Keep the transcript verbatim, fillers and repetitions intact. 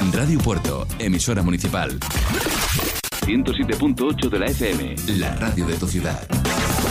Radio Puerto, emisora municipal. ciento siete punto ocho de la F M, la radio de tu ciudad.